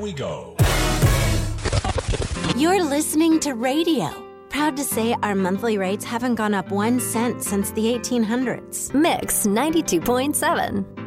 We go. You're listening to radio. Proud to say our monthly rates haven't gone up 1 cent since the 1800s. Mix 92.7.